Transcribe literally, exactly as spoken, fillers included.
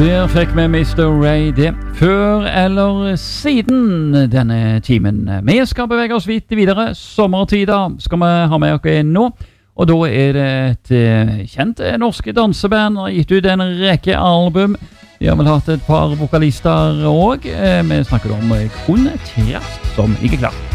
Der fikk vi mister Ray det før eller siden denne timen. Vi skal bevege oss vidt videre. Sommertida skal vi ha med oss nå. Og da er det et uh, kjent norsk danseband har gitt ut en rekke album. De har vel hatt et par vokalister også. Uh, vi snakker om Kun Trast som ikke klart.